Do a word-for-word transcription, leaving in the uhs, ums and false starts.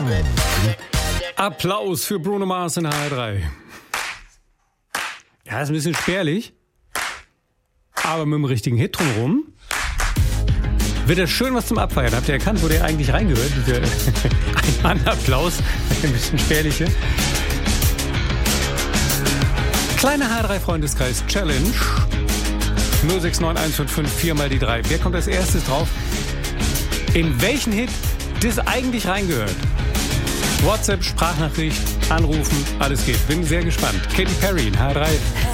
Applaus für Bruno Mars in H R drei. Ja, ist ein bisschen spärlich, aber mit dem richtigen Hit drumherum wird das schön was zum Abfeiern. Habt ihr erkannt, wo der eigentlich reingehört? Ein Applaus, ein bisschen spärliche. Kleine H R drei Freundeskreis Challenge. null sechs neun eins fünf fünf vier mal die drei. Wer kommt als erstes drauf? In welchen Hit das eigentlich reingehört? WhatsApp, Sprachnachricht, anrufen, alles geht. Bin sehr gespannt. Katy Perry in H R drei.